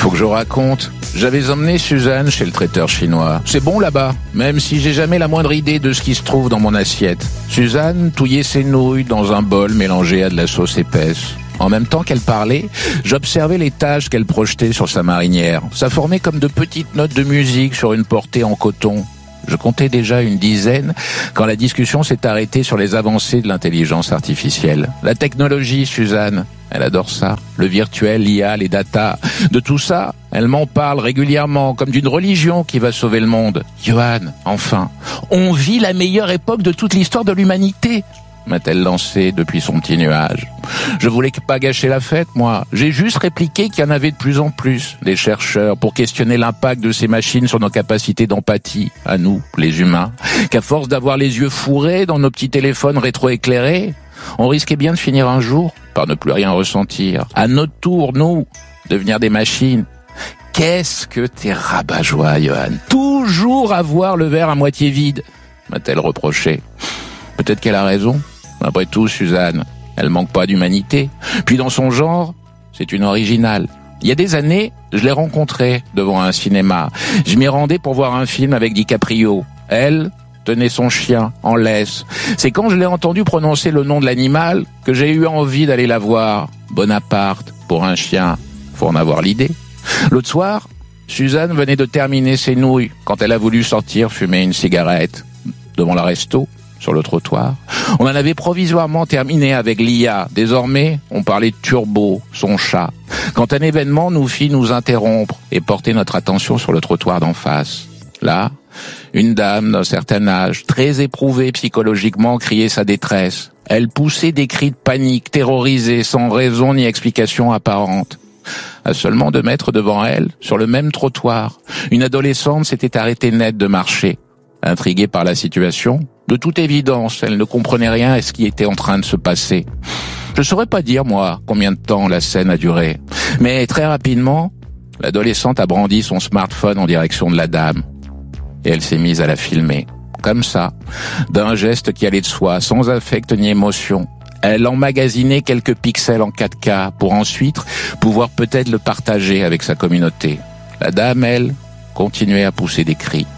Faut que je raconte. J'avais emmené Suzanne chez le traiteur chinois. C'est bon là-bas, même si j'ai jamais la moindre idée de ce qui se trouve dans mon assiette. Suzanne touillait ses nouilles dans un bol mélangé à de la sauce épaisse. En même temps qu'elle parlait, j'observais les taches qu'elle projetait sur sa marinière. Ça formait comme de petites notes de musique sur une portée en coton. Je comptais déjà une dizaine quand la discussion s'est arrêtée sur les avancées de l'intelligence artificielle. La technologie, Suzanne, elle adore ça. Le virtuel, l'IA, les data. De tout ça, elle m'en parle régulièrement, comme d'une religion qui va sauver le monde. Johan, enfin, on vit la meilleure époque de toute l'histoire de l'humanité, m'a-t-elle lancé depuis son petit nuage. Je voulais pas gâcher la fête, moi. J'ai juste répliqué qu'il y en avait de plus en plus, des chercheurs, pour questionner l'impact de ces machines sur nos capacités d'empathie, à nous, les humains, qu'à force d'avoir les yeux fourrés dans nos petits téléphones rétro-éclairés, on risquait bien de finir un jour par ne plus rien ressentir. À notre tour, nous, devenir des machines. Qu'est-ce que t'es rabat-joie, Johan. Toujours avoir le verre à moitié vide, m'a-t-elle reproché. Peut-être qu'elle a raison. Après tout, Suzanne, elle manque pas d'humanité. Puis dans son genre, c'est une originale. Il y a des années, je l'ai rencontrée devant un cinéma. Je m'y rendais pour voir un film avec DiCaprio. Elle tenait son chien en laisse. C'est quand je l'ai entendu prononcer le nom de l'animal que j'ai eu envie d'aller la voir. Bonaparte, pour un chien, faut en avoir l'idée. L'autre soir, Suzanne venait de terminer ses nouilles quand elle a voulu sortir fumer une cigarette devant la resto. Sur le trottoir. On en avait provisoirement terminé avec l'IA. Désormais, on parlait de Turbo, son chat. Quand un événement nous fit nous interrompre et porter notre attention sur le trottoir d'en face. Là, une dame d'un certain âge, très éprouvée psychologiquement, criait sa détresse. Elle poussait des cris de panique, terrorisée, sans raison ni explication apparente. À seulement 2 mètres devant elle, sur le même trottoir, une adolescente s'était arrêtée net de marcher. Intriguée par la situation, de toute évidence, elle ne comprenait rien à ce qui était en train de se passer. Je saurais pas dire, moi, combien de temps la scène a duré. Mais très rapidement, l'adolescente a brandi son smartphone en direction de la dame. Et elle s'est mise à la filmer. Comme ça, d'un geste qui allait de soi, sans affect ni émotion. Elle emmagasinait quelques pixels en 4K pour ensuite pouvoir peut-être le partager avec sa communauté. La dame, elle, continuait à pousser des cris.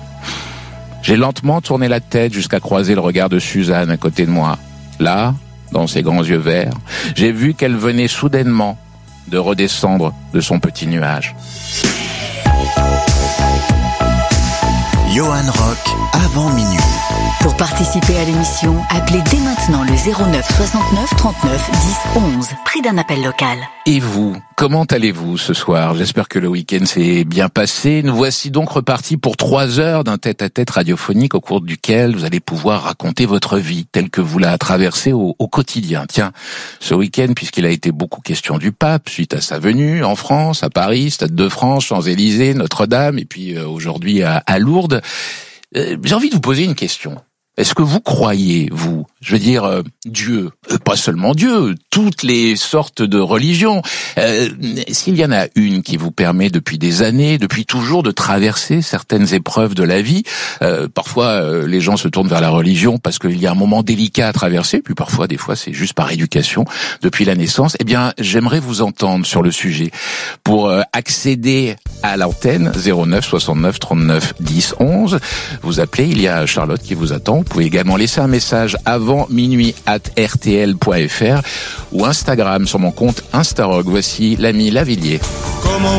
J'ai lentement tourné la tête jusqu'à croiser le regard de Suzanne à côté de moi. Là, dans ses grands yeux verts, j'ai vu qu'elle venait soudainement de redescendre de son petit nuage. Johan Rock, avant minuit. Pour participer à l'émission, appelez dès maintenant le 09 69 39 10 11, prix d'un appel local. Et vous, comment allez-vous ce soir? J'espère que le week-end s'est bien passé. Nous voici donc repartis pour 3 heures d'un tête-à-tête radiophonique au cours duquel vous allez pouvoir raconter votre vie telle que vous la traversez au quotidien. Tiens, ce week-end, puisqu'il a été beaucoup question du pape suite à sa venue en France, à Paris, Stade de France, Champs-Élysées, Notre-Dame, et puis aujourd'hui à Lourdes, j'ai envie de vous poser une question. Est-ce que vous croyez, vous, je veux dire, Dieu, pas seulement Dieu, toutes les sortes de religions, s'il y en a une qui vous permet depuis des années, depuis toujours, de traverser certaines épreuves de la vie, parfois les gens se tournent vers la religion parce qu'il y a un moment délicat à traverser, puis parfois, des fois, c'est juste par éducation, depuis la naissance, eh bien, j'aimerais vous entendre sur le sujet. Pour accéder à l'antenne, 09 69 39 10 11, vous appelez, il y a Charlotte qui vous attend. Vous pouvez également laisser un message avant minuit @rtl.fr ou Instagram sur mon compte Instarock. Voici l'ami Lavillier.